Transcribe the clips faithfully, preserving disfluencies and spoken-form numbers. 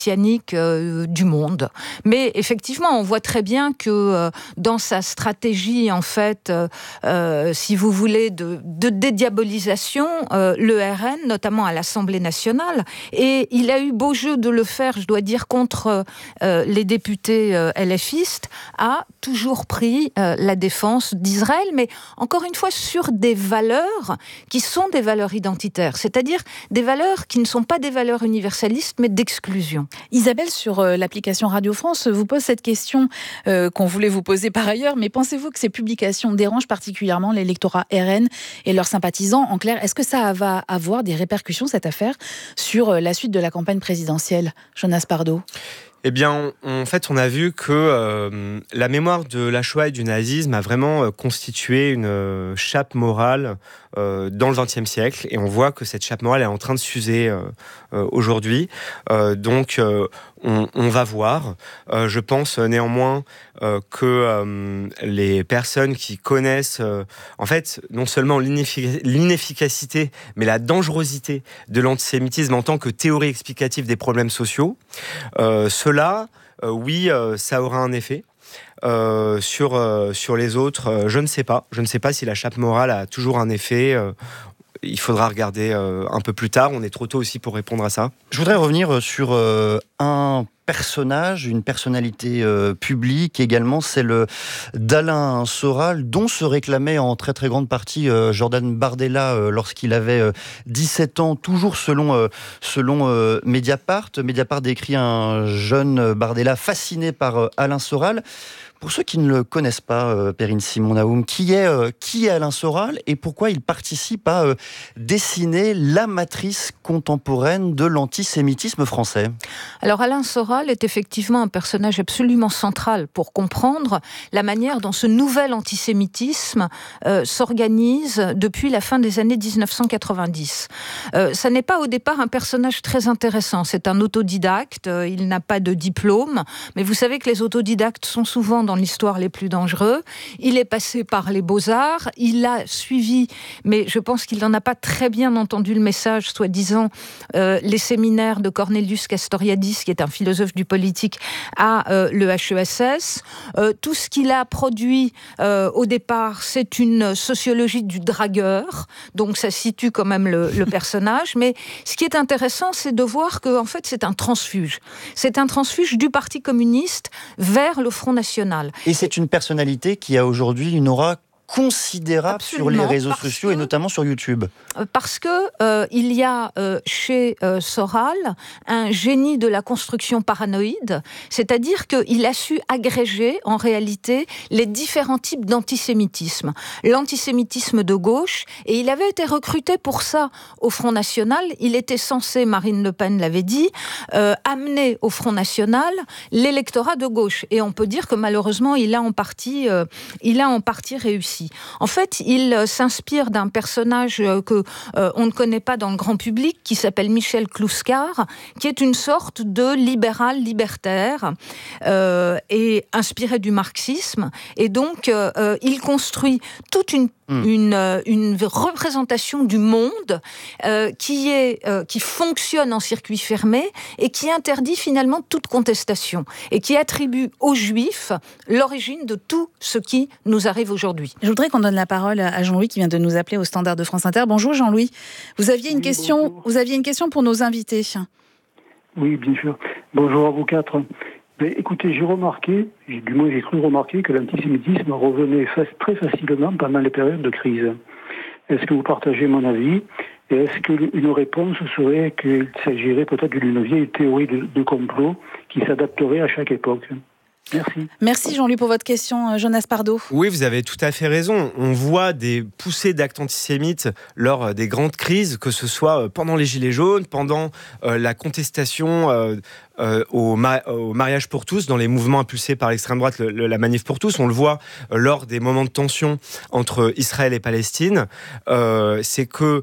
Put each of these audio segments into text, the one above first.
messianique euh, du monde. Mais effectivement, on voit très bien que euh, dans sa stratégie, en fait, euh, euh, si vous voulez, de, de dédiabolisation, euh, le R N, notamment à l'Assemblée nationale, et il a eu beau jeu de le faire, je dois dire, contre euh, les députés euh, LFistes, a toujours pris euh, la défense d'Israël, mais encore une fois sur des valeurs qui sont des valeurs identitaires, c'est-à-dire des valeurs qui ne sont pas des valeurs universalistes, mais d'exclusion. Isabelle, sur euh, l'application Radio France, vous pose cette question euh, qu'on voulait vous poser par ailleurs, mais pensez-vous que ces publications dérangent particulièrement l'électorat R N et leurs sympathisants? En clair, est-ce que ça va avoir des répercussions, cette affaire, sur euh, la suite de la campagne présidentielle? Jonas Pardo. Eh bien, on, en fait, on a vu que euh, la mémoire de la Shoah et du nazisme a vraiment euh, constitué une euh, chape morale euh, dans le vingtième siècle, et on voit que cette chape morale est en train de s'user euh, euh, aujourd'hui. Euh, donc, euh, on, on va voir. Euh, je pense néanmoins euh, que euh, les personnes qui connaissent, euh, en fait, non seulement l'ineffic- l'inefficacité, mais la dangerosité de l'antisémitisme en tant que théorie explicative des problèmes sociaux, euh, Cela, euh, oui, euh, ça aura un effet. Euh, sur, euh, sur les autres, euh, je ne sais pas. Je ne sais pas si la chape morale a toujours un effet. Euh, il faudra regarder euh, un peu plus tard. On est trop tôt aussi pour répondre à ça. Je voudrais revenir sur euh, un personnage, une personnalité euh, publique également, celle d'Alain Soral, dont se réclamait en très très grande partie euh, Jordan Bardella euh, lorsqu'il avait euh, dix-sept ans, toujours selon, euh, selon euh, Mediapart. Mediapart décrit un jeune Bardella fasciné par euh, Alain Soral. Pour ceux qui ne le connaissent pas, euh, Perrine Simon-Naoum, qui est, euh, qui est Alain Soral et pourquoi il participe à euh, dessiner la matrice contemporaine de l'antisémitisme français? Alors Alain Soral est effectivement un personnage absolument central pour comprendre la manière dont ce nouvel antisémitisme euh, s'organise depuis la fin des années dix-neuf cent quatre-vingt-dix. Euh, ça n'est pas au départ un personnage très intéressant, c'est un autodidacte, euh, il n'a pas de diplôme, mais vous savez que les autodidactes sont souvent dans l'histoire les plus dangereux. Il est passé par les Beaux-Arts, il a suivi, mais je pense qu'il n'en a pas très bien entendu le message, soi-disant, euh, les séminaires de Cornelius Castoriadis, qui est un philosophe du politique, à euh, le H E S S. Euh, tout ce qu'il a produit euh, au départ, c'est une sociologie du dragueur, donc ça situe quand même le, le personnage, mais ce qui est intéressant, c'est de voir que en fait, c'est un transfuge. C'est un transfuge du Parti communiste vers le Front National. Et c'est une personnalité qui a aujourd'hui une aura considérable Absolument, sur les réseaux sociaux que, et notamment sur YouTube. Parce que euh, il y a euh, chez euh, Soral un génie de la construction paranoïde, c'est-à-dire qu'il a su agréger en réalité les différents types d'antisémitisme. L'antisémitisme de gauche, et il avait été recruté pour ça au Front National. Il était censé, Marine Le Pen l'avait dit, euh, amener au Front National l'électorat de gauche. Et on peut dire que malheureusement, il a en partie, euh, il a en partie réussi. En fait, il euh, s'inspire d'un personnage euh, que euh, on ne connaît pas dans le grand public, qui s'appelle Michel Clouscar, qui est une sorte de libéral libertaire euh, et inspiré du marxisme. Et donc, euh, euh, il construit toute une mmh. une, euh, une représentation du monde euh, qui est euh, qui fonctionne en circuit fermé et qui interdit finalement toute contestation et qui attribue aux Juifs l'origine de tout ce qui nous arrive aujourd'hui. Je voudrais qu'on donne la parole à Jean-Louis qui vient de nous appeler au standard de France Inter. Bonjour Jean-Louis. Vous aviez une oui, question, bonjour. Vous aviez une question pour nos invités. Oui, bien sûr. Bonjour à vous quatre. Mais écoutez, j'ai remarqué, du moins j'ai cru remarquer que l'antisémitisme revenait très facilement pendant les périodes de crise. Est-ce que vous partagez mon avis? Et est-ce qu'une réponse serait qu'il s'agirait peut-être d'une vieille théorie de, de complot qui s'adapterait à chaque époque? Merci. Merci Jean-Louis pour votre question. Jonas Pardo. Oui, vous avez tout à fait raison. On voit des poussées d'actes antisémites lors des grandes crises, que ce soit pendant les Gilets jaunes, pendant euh, la contestation euh, euh, au, ma- au mariage pour tous, dans les mouvements impulsés par l'extrême droite, le, le, la manif pour tous. On le voit euh, lors des moments de tension entre Israël et Palestine. Euh, c'est que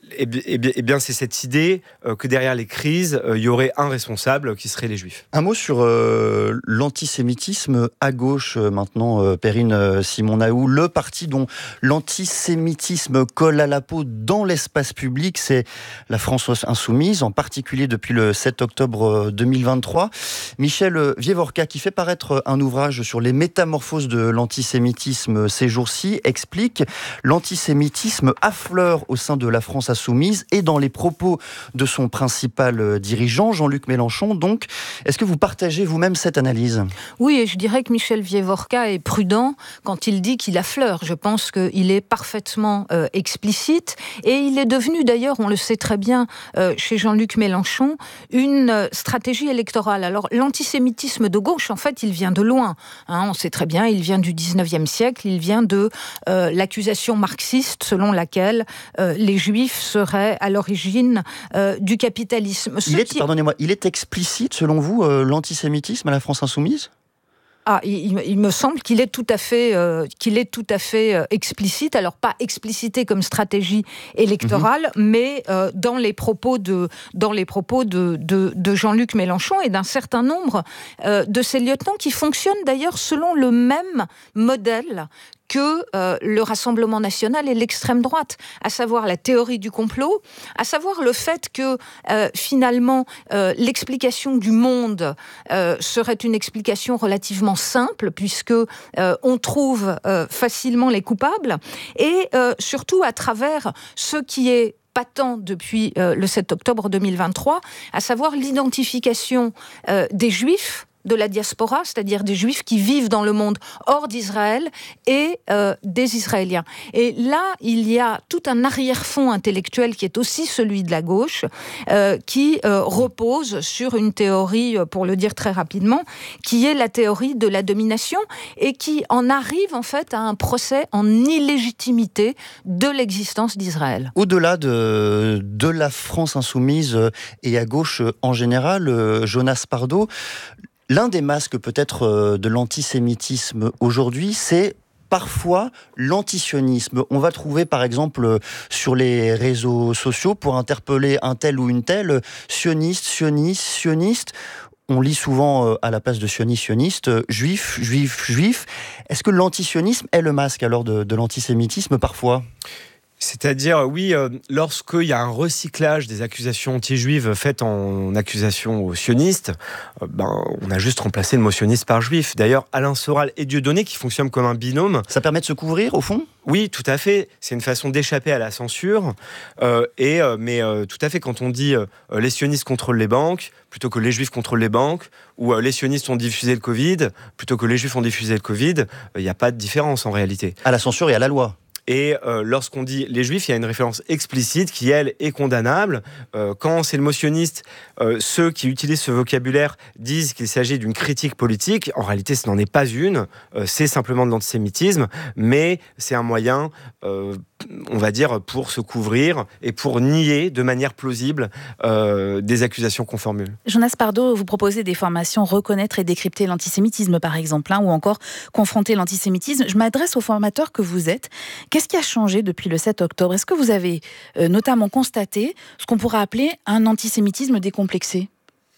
Eh bien, eh bien, eh bien, c'est cette idée euh, que derrière les crises, il euh, y aurait un responsable qui serait les Juifs. Un mot sur euh, l'antisémitisme à gauche euh, maintenant, euh, Perrine euh, Simon-Naou. Le parti dont l'antisémitisme colle à la peau dans l'espace public, c'est la France Insoumise, en particulier depuis le sept octobre deux mille vingt-trois. Michel Vievorka, qui fait paraître un ouvrage sur les métamorphoses de l'antisémitisme ces jours-ci, explique l'antisémitisme affleure au sein de la France Insoumise et dans les propos de son principal dirigeant, Jean-Luc Mélenchon. Donc, est-ce que vous partagez vous-même cette analyse ? Oui, et je dirais que Michel Vievorka est prudent quand il dit qu'il affleure. Je pense qu'il est parfaitement euh, explicite et il est devenu d'ailleurs, on le sait très bien, euh, chez Jean-Luc Mélenchon, une euh, stratégie électorale. Alors, l'antisémitisme de gauche, en fait, il vient de loin. Hein, on sait très bien, il vient du dix-neuvième siècle, il vient de euh, l'accusation marxiste selon laquelle euh, les Juifs seraient à l'origine euh, du capitalisme. Il est, qui... Pardonnez-moi, il est explicite, selon vous, euh, l'antisémitisme à la France Insoumise ? Ah, il, il me semble qu'il est tout à fait, euh, qu'il est tout à fait euh, explicite. Alors pas explicité comme stratégie électorale, mmh. mais euh, dans les propos de, dans les propos de, de, de Jean-Luc Mélenchon et d'un certain nombre euh, de ses lieutenants qui fonctionnent d'ailleurs selon le même modèle que euh, le Rassemblement national et l'extrême droite, à savoir la théorie du complot, à savoir le fait que euh, finalement euh, l'explication du monde euh, serait une explication relativement simple puisque euh, on trouve euh, facilement les coupables et euh, surtout à travers ce qui est patent depuis euh, le sept octobre deux mille vingt-trois, à savoir l'identification euh, des Juifs de la diaspora, c'est-à-dire des Juifs qui vivent dans le monde hors d'Israël et euh, des Israéliens. Et là, il y a tout un arrière-fond intellectuel qui est aussi celui de la gauche, euh, qui euh, repose sur une théorie, pour le dire très rapidement, qui est la théorie de la domination et qui en arrive en fait à un procès en illégitimité de l'existence d'Israël. Au-delà de, de la France Insoumise et à gauche en général, Jonas Pardo, l'un des masques peut-être de l'antisémitisme aujourd'hui, c'est parfois l'antisionisme. On va trouver par exemple sur les réseaux sociaux, pour interpeller un tel ou une telle, sioniste, sioniste, sioniste. On lit souvent à la place de sioniste, sioniste, juif, juif, juif. Est-ce que l'antisionisme est le masque alors de, de l'antisémitisme parfois ? C'est-à-dire, oui, euh, lorsqu'il y a un recyclage des accusations anti-juives faites en accusation aux sionistes, euh, ben, on a juste remplacé le mot sioniste par juif. D'ailleurs, Alain Soral et Dieudonné, qui fonctionnent comme un binôme... Ça permet de se couvrir, au fond ? Oui, tout à fait. C'est une façon d'échapper à la censure. Euh, et, euh, mais euh, tout à fait, quand on dit euh, les sionistes contrôlent les banques, plutôt que les juifs contrôlent les banques, ou euh, les sionistes ont diffusé le Covid, plutôt que les juifs ont diffusé le Covid, il euh, n'y a pas de différence en réalité. À la censure et à la loi. Et euh, lorsqu'on dit les juifs, il y a une référence explicite qui, elle, est condamnable. Euh, quand c'est le mot sioniste, euh, ceux qui utilisent ce vocabulaire disent qu'il s'agit d'une critique politique. En réalité, ce n'en est pas une. Euh, c'est simplement de l'antisémitisme, mais c'est un moyen, euh, on va dire, pour se couvrir et pour nier de manière plausible euh, des accusations qu'on formule. Jonas Pardo, vous proposez des formations reconnaître et décrypter l'antisémitisme, par exemple, hein, ou encore confronter l'antisémitisme. Je m'adresse aux formateurs que vous êtes. Qu'est-ce qui a changé depuis le sept octobre ? Est-ce que vous avez euh, notamment constaté ce qu'on pourrait appeler un antisémitisme décomplexé ?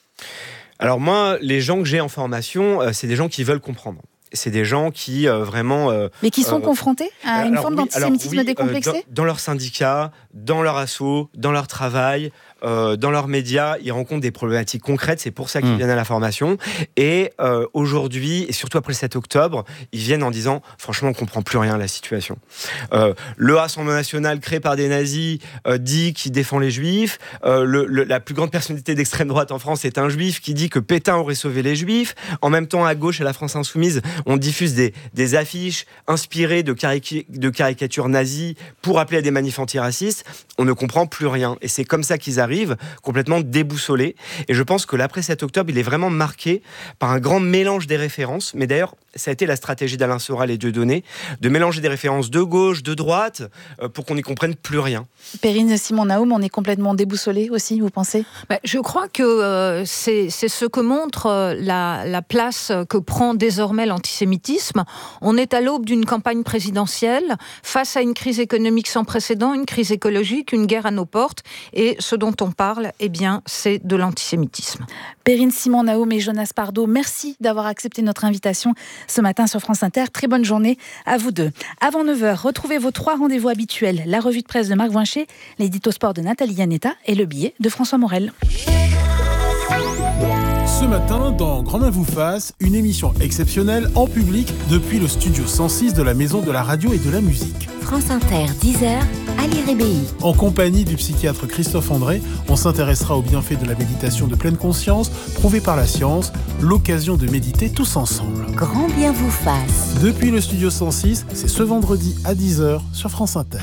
Alors moi, les gens que j'ai en formation, euh, c'est des gens qui veulent comprendre. C'est des gens qui euh, vraiment... Euh, Mais qui sont euh, confrontés à une alors, forme oui, d'antisémitisme alors, oui, décomplexé ? euh, dans, dans leur syndicat, dans leur asso, dans leur travail, euh, dans leurs médias, ils rencontrent des problématiques concrètes. C'est pour ça qu'ils mmh. viennent à la formation. Et euh, aujourd'hui, et surtout après le sept octobre, ils viennent en disant, franchement, on ne comprend plus rien à la situation. Euh, le Rassemblement national créé par des nazis euh, dit qu'il défend les juifs. Euh, le, le, la plus grande personnalité d'extrême droite en France est un juif qui dit que Pétain aurait sauvé les juifs. En même temps, à gauche, à la France Insoumise, on diffuse des, des affiches inspirées de, caric- de caricatures nazies pour appeler à des manifs antiracistes. On ne comprend plus rien. Et c'est comme ça qu'ils arrivent arrivent complètement déboussolés. Et je pense que l'après-sept octobre, il est vraiment marqué par un grand mélange des références. Mais d'ailleurs, ça a été la stratégie d'Alain Soral et Dieudonné, de mélanger des références de gauche, de droite, euh, pour qu'on n'y comprenne plus rien. Perrine Simon-Naoum, on est complètement déboussolé aussi, vous pensez ? Ben, je crois que euh, c'est, c'est ce que montre euh, la, la place que prend désormais l'antisémitisme. On est à l'aube d'une campagne présidentielle, face à une crise économique sans précédent, une crise écologique, une guerre à nos portes, et ce dont on parle, eh bien, c'est de l'antisémitisme. Perrine Simon-Naoum et Jonas Pardo, merci d'avoir accepté notre invitation ce matin sur France Inter. Très bonne journée à vous deux. Avant neuf heures, retrouvez vos trois rendez-vous habituels. La revue de presse de Marc Voincher, l'édito sport de Nathalie Yanetta et le billet de François Morel. Ce matin, dans Grand Main vous fasse, une émission exceptionnelle en public depuis le studio cent six de la Maison de la Radio et de la Musique. France Inter, dix heures, Ali Rébéi. En compagnie du psychiatre Christophe André, on s'intéressera aux bienfaits de la méditation de pleine conscience, prouvée par la science, l'occasion de méditer tous ensemble. Grand bien vous fasse. Depuis le studio cent six, c'est ce vendredi à dix heures sur France Inter.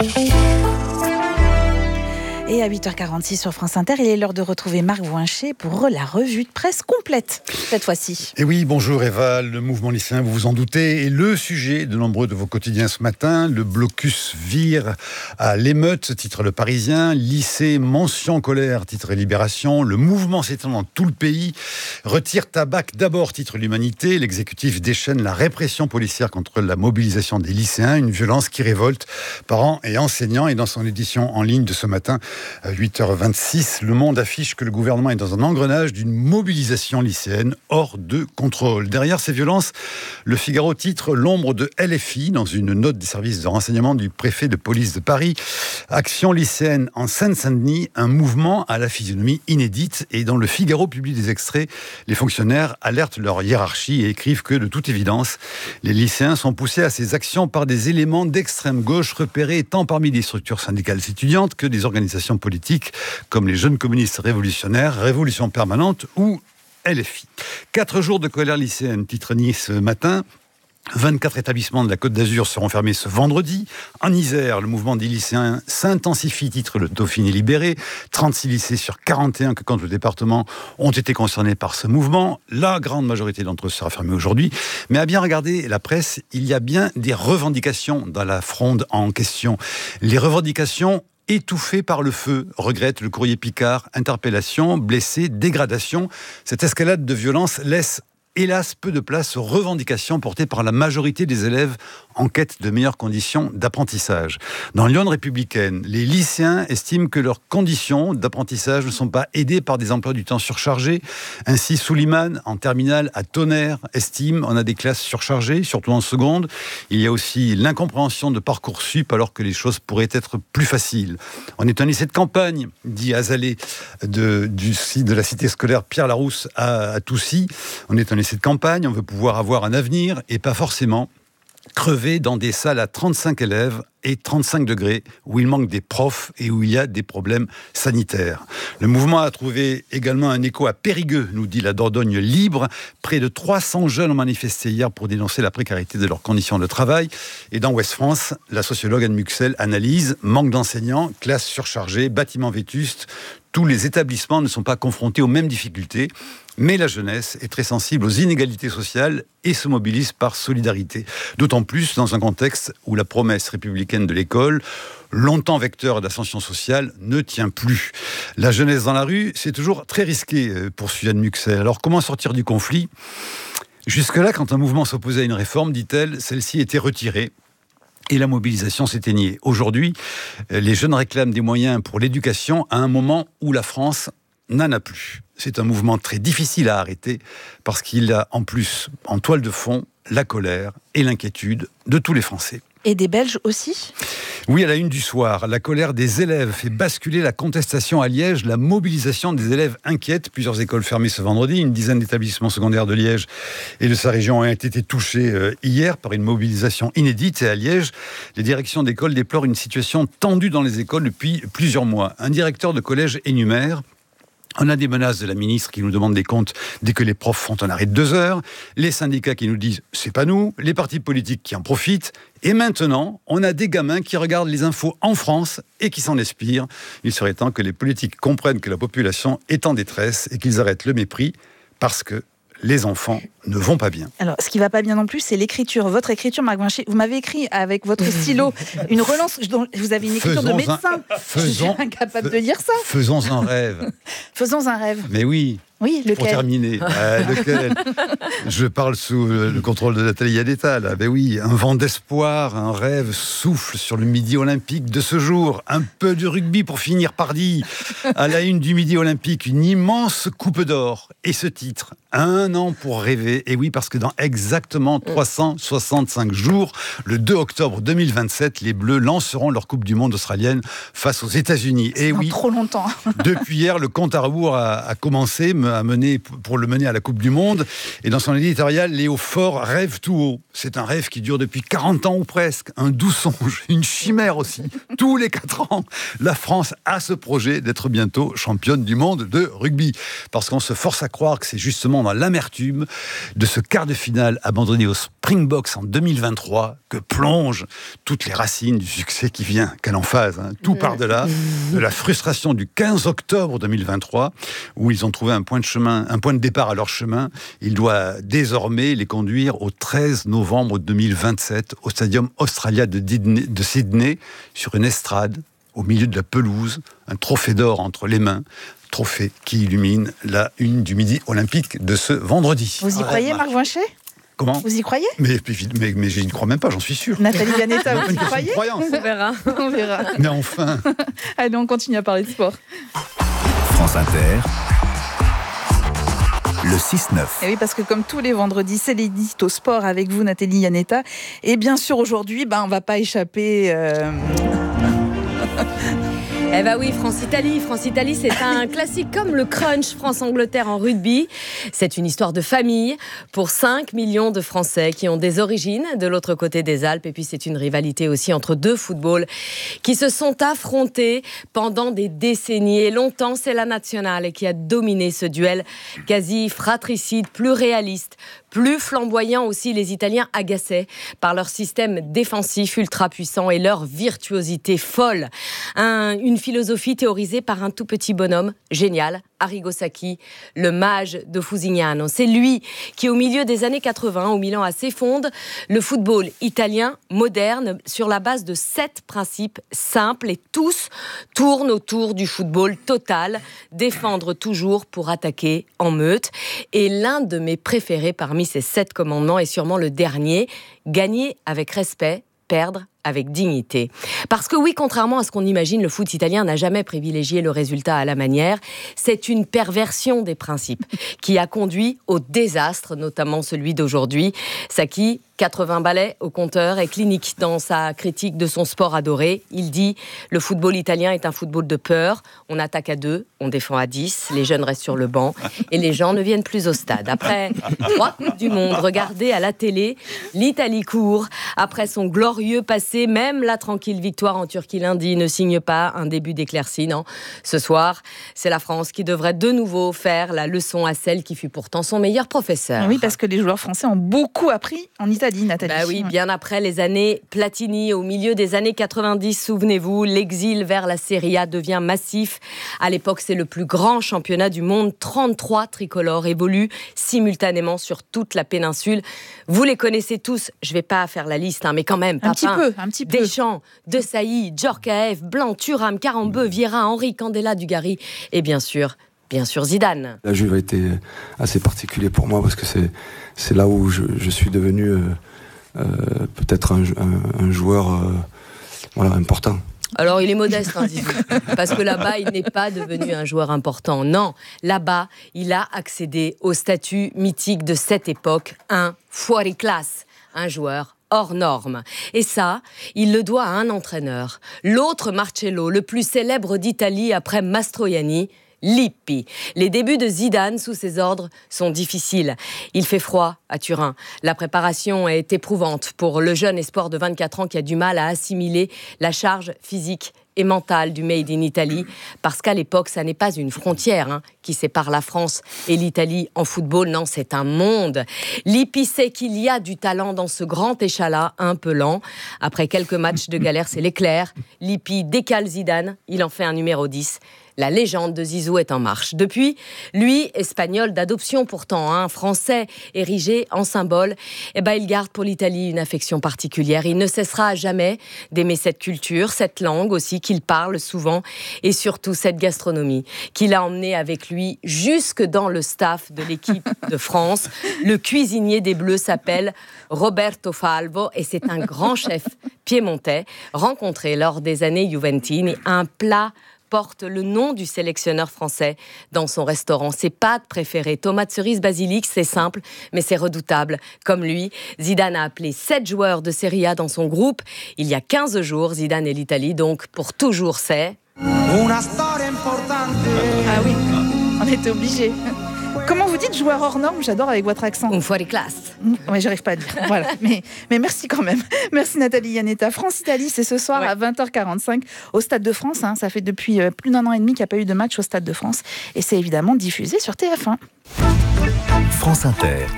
Et à huit heures quarante-six sur France Inter, il est l'heure de retrouver Marc Voincher pour la revue de presse complète, cette fois-ci. Et oui, bonjour Eva, le mouvement lycéen, vous vous en doutez, est le sujet de nombreux de vos quotidiens ce matin. Le blocus vire à l'émeute, titre Le Parisien. Lycée, mention colère, titre Libération. Le mouvement s'étend dans tout le pays. Retire tabac d'abord, titre L'Humanité. L'exécutif déchaîne la répression policière contre la mobilisation des lycéens, une violence qui révolte parents et enseignants. Et dans son édition en ligne de ce matin, à huit heures vingt-six, Le Monde affiche que le gouvernement est dans un engrenage d'une mobilisation lycéenne hors de contrôle. Derrière ces violences, Le Figaro titre l'ombre de L F I dans une note des services de renseignement du préfet de police de Paris. Action lycéenne en Seine-Saint-Denis, un mouvement à la physionomie inédite. Et dans Le Figaro publie des extraits, les fonctionnaires alertent leur hiérarchie et écrivent que, de toute évidence, les lycéens sont poussés à ces actions par des éléments d'extrême gauche repérés tant parmi des structures syndicales étudiantes que des organisations politiques comme les Jeunes communistes révolutionnaires, Révolution permanente ou L F I. Quatre jours de colère lycéenne, titre Nice ce matin. vingt-quatre établissements de la Côte d'Azur seront fermés ce vendredi. En Isère, le mouvement des lycéens s'intensifie, titre Le Dauphiné libéré. trente-six lycées sur quarante et un que compte le département ont été concernés par ce mouvement. La grande majorité d'entre eux sera fermée aujourd'hui. Mais à bien regarder la presse, il y a bien des revendications dans la fronde en question. Les revendications étouffé par le feu, regrette le courrier Picard. Interpellation, blessés, dégradation. Cette escalade de violence laisse hélas peu de place aux revendications portées par la majorité des élèves en quête de meilleures conditions d'apprentissage. Dans Lyon républicaine, les lycéens estiment que leurs conditions d'apprentissage ne sont pas aidées par des emplois du temps surchargés. Ainsi, Souliman, en terminale à Tonnerre, estime on a des classes surchargées, surtout en seconde. Il y a aussi l'incompréhension de Parcoursup alors que les choses pourraient être plus faciles. On est un lycée de campagne, dit Azalée de, du, de la cité scolaire Pierre Larousse à, à Toussy. On est un lycée de campagne, on veut pouvoir avoir un avenir et pas forcément crever dans des salles à trente-cinq élèves et trente-cinq degrés où il manque des profs et où il y a des problèmes sanitaires. Le mouvement a trouvé également un écho à Périgueux, nous dit la Dordogne libre. Près de trois cents jeunes ont manifesté hier pour dénoncer la précarité de leurs conditions de travail. Et dans Ouest France, la sociologue Anne Muxel analyse manque d'enseignants, classes surchargées, bâtiments vétustes. Tous les établissements ne sont pas confrontés aux mêmes difficultés, mais la jeunesse est très sensible aux inégalités sociales et se mobilise par solidarité. D'autant plus dans un contexte où la promesse républicaine de l'école, longtemps vecteur d'ascension sociale, ne tient plus. La jeunesse dans la rue, c'est toujours très risqué, poursuit Anne Muxel. Alors comment sortir du conflit ? Jusque-là, quand un mouvement s'opposait à une réforme, dit-elle, celle-ci était retirée. Et la mobilisation s'éteignait. Aujourd'hui, les jeunes réclament des moyens pour l'éducation à un moment où la France n'en a plus. C'est un mouvement très difficile à arrêter parce qu'il a en plus, en toile de fond, la colère et l'inquiétude de tous les Français. Et des Belges aussi ? Oui, à la une du soir, la colère des élèves fait basculer la contestation à Liège, la mobilisation des élèves inquiète. Plusieurs écoles fermées ce vendredi, une dizaine d'établissements secondaires de Liège et de sa région ont été touchés hier par une mobilisation inédite. Et à Liège, les directions d'école déplorent une situation tendue dans les écoles depuis plusieurs mois. Un directeur de collège énumère: On a des menaces de la ministre qui nous demande des comptes dès que les profs font un arrêt de deux heures, les syndicats qui nous disent « c'est pas nous », les partis politiques qui en profitent, et maintenant, on a des gamins qui regardent les infos en France et qui s'en inspirent. Il serait temps que les politiques comprennent que la population est en détresse et qu'ils arrêtent le mépris, parce que les enfants ne vont pas bien. Alors, ce qui va pas bien non plus, c'est l'écriture. Votre écriture, Marc Vincher, vous m'avez écrit avec votre stylo une relance. Dont vous avez une écriture faisons de médecin. Un, faisons, Je suis incapable de lire ça. Faisons un rêve. Faisons un rêve. Mais oui. Oui, lequel ? Pour terminer, euh, lequel Je parle sous le contrôle de Nathalie Yanetta, là. Ben oui, un vent d'espoir, un rêve souffle sur le Midi Olympique de ce jour. Un peu de rugby pour finir par dire. À la une du Midi Olympique, une immense coupe d'or. Et ce titre, un an pour rêver. Et oui, parce que dans exactement trois cent soixante-cinq jours, le deux octobre deux mille vingt-sept, les Bleus lanceront leur Coupe du Monde australienne face aux États-Unis. Et oui, trop longtemps. Depuis hier, le compte à rebours a, a commencé. À mener, pour le mener à la Coupe du Monde. Et dans son éditorial, Léo Faure rêve tout haut. C'est un rêve qui dure depuis quarante ans ou presque. Un doux songe, une chimère aussi. Tous les quatre ans, la France a ce projet d'être bientôt championne du monde de rugby. Parce qu'on se force à croire que c'est justement dans l'amertume de ce quart de finale abandonné aux Springboks en deux mille vingt-trois que plongent toutes les racines du succès qui vient. Quelle emphase, hein. Tout part de là, de la frustration du quinze octobre deux mille vingt-trois, où ils ont trouvé un point de chemin, un point de départ à leur chemin. Il doit désormais les conduire au treize novembre deux mille vingt-sept au Stadium Australia de, Didney, de Sydney, sur une estrade, au milieu de la pelouse, un trophée d'or entre les mains, trophée qui illumine la une du Midi Olympique de ce vendredi. Vous y croyez, Marc Vincher ? Comment ? Vous y croyez ? mais, mais, mais je n'y crois même pas, j'en suis sûr. Nathalie Yanetta, vous y croyez ? On verra. On verra. Mais enfin. Allez, on continue à parler de sport. France Inter. Le six neuf. Et oui, parce que comme tous les vendredis, c'est l'édito sport avec vous, Nathalie Yanetta. Et bien sûr, aujourd'hui, ben, on ne va pas échapper... Euh... Eh bien oui, France-Italie. France-Italie, c'est un classique comme le crunch France-Angleterre en rugby. C'est une histoire de famille pour cinq millions de Français qui ont des origines de l'autre côté des Alpes. Et puis c'est une rivalité aussi entre deux footballs qui se sont affrontés pendant des décennies. Et longtemps, c'est la Nazionale qui a dominé ce duel quasi fratricide, plus réaliste, plus flamboyant aussi. Les Italiens agaçaient par leur système défensif ultra puissant et leur virtuosité folle. Un, une philosophie théorisée par un tout petit bonhomme génial, Arrigo Sacchi, le mage de Fusignano. C'est lui qui, au milieu des années quatre-vingts, au Milan A C, fonde le football italien moderne sur la base de sept principes simples, et tous tournent autour du football total, défendre toujours pour attaquer en meute. Et l'un de mes préférés parmi ces sept commandements est sûrement le dernier: gagner avec respect, perdre avec dignité. Parce que oui, contrairement à ce qu'on imagine, le foot italien n'a jamais privilégié le résultat à la manière. C'est une perversion des principes qui a conduit au désastre, notamment celui d'aujourd'hui. Sacchi, quatre-vingts balais au compteur, est clinique dans sa critique de son sport adoré. Il dit « Le football italien est un football de peur. On attaque à deux, on défend à dix, les jeunes restent sur le banc et les gens ne viennent plus au stade. » Après trois Coupes du Monde regardées à la télé, l'Italie court. Après son glorieux passé, même la tranquille victoire en Turquie lundi ne signe pas un début d'éclaircie, non. Ce soir, c'est la France qui devrait de nouveau faire la leçon à celle qui fut pourtant son meilleur professeur. Oui, parce que les joueurs français ont beaucoup appris en Italie, Nathalie. Bah oui, bien après les années Platini, au milieu des années quatre-vingt-dix, souvenez-vous, l'exil vers la Serie A devient massif. À l'époque, c'est le plus grand championnat du monde. trente-trois tricolores évoluent simultanément sur toute la péninsule. Vous les connaissez tous, je ne vais pas faire la liste, hein, mais quand même, un Papin, petit peu, un petit peu. Deschamps, De Sailly, Djorkaeff, Blanc, Thuram, Carambeu, Vieira, Henry, Candela, Dugarry et bien sûr, bien sûr Zidane. La Juve a été assez particulier pour moi parce que c'est, c'est là où je, je suis devenu euh, euh, peut-être un, un, un joueur euh, voilà, important. Alors, il est modeste, hein, Zizou, parce que là-bas, il n'est pas devenu un joueur important. Non, là-bas, il a accédé au statut mythique de cette époque, un fuori classe, un joueur hors norme. Et ça, il le doit à un entraîneur, l'autre Marcello, le plus célèbre d'Italie après Mastroianni, Lippi. Les débuts de Zidane sous ses ordres sont difficiles. Il fait froid à Turin. La préparation est éprouvante pour le jeune espoir de vingt-quatre ans qui a du mal à assimiler la charge physique et mentale du Made in Italy, parce qu'à l'époque, ça n'est pas une frontière hein, qui sépare la France et l'Italie en football, non, c'est un monde. Lippi sait qu'il y a du talent dans ce grand échalas un peu lent. Après quelques matchs de galère, c'est l'éclair. Lippi décale Zidane, il en fait un numéro dix. La légende de Zizou est en marche. Depuis, lui, espagnol d'adoption pourtant, hein, français, érigé en symbole, eh ben, il garde pour l'Italie une affection particulière. Il ne cessera jamais d'aimer cette culture, cette langue aussi qu'il parle souvent, et surtout cette gastronomie qu'il a emmenée avec lui jusque dans le staff de l'équipe de France. Le cuisinier des Bleus s'appelle Roberto Falvo et c'est un grand chef piémontais rencontré lors des années Juventini. Un plat porte le nom du sélectionneur français dans son restaurant. Ses pâtes préférées, tomates cerises, basilic, c'est simple, mais c'est redoutable. Comme lui, Zidane a appelé sept joueurs de Serie A dans son groupe. Il y a quinze jours, Zidane et l'Italie, donc pour toujours, c'est... Ah oui, on était obligés. Comment vous dites joueur hors norme? J'adore avec votre accent. Un fuori classe. Oui, j'arrive pas à dire. Voilà. Mais, mais merci quand même. Merci Nathalie Iannetta. France-Italie, c'est ce soir ouais. à vingt heures quarante-cinq au Stade de France. Hein. Ça fait depuis plus d'un an et demi qu'il n'y a pas eu de match au Stade de France. Et c'est évidemment diffusé sur T F un. France Inter.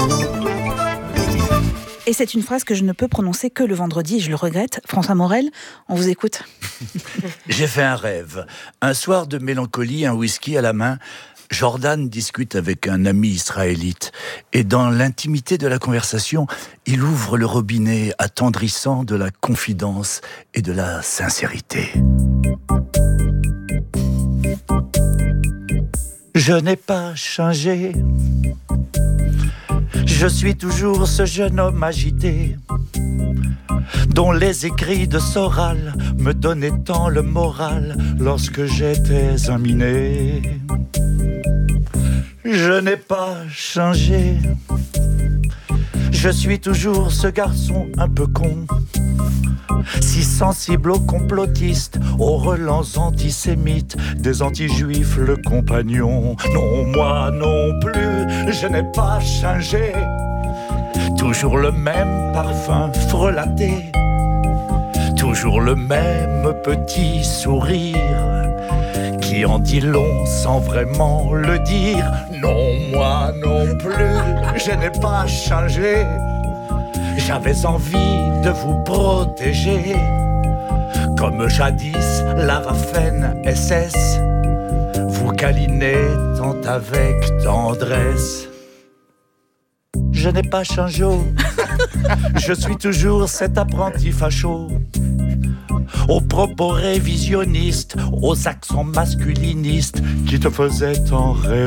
Et c'est une phrase que je ne peux prononcer que le vendredi, et je le regrette. François Morel, on vous écoute. J'ai fait un rêve. Un soir de mélancolie, un whisky à la main, Jordan discute avec un ami israélite. Et dans l'intimité de la conversation, il ouvre le robinet attendrissant de la confidence et de la sincérité. Je n'ai pas changé. Je suis toujours ce jeune homme agité, dont les écrits de Soral me donnaient tant le moral lorsque j'étais un minet. Je n'ai pas changé. Je suis toujours ce garçon un peu con, si sensible aux complotistes, aux relents antisémites, des anti-juifs le compagnon. Non, moi non plus, je n'ai pas changé. Toujours le même parfum frelaté, toujours le même petit sourire, qui en dit long sans vraiment le dire. Non, moi non plus, je n'ai pas changé. J'avais envie de vous protéger, comme jadis la Waffen S S vous câlinait tant avec tendresse. Je n'ai pas changé, je suis toujours cet apprenti facho, aux propos révisionnistes, aux accents masculinistes qui te faisaient tant rêver.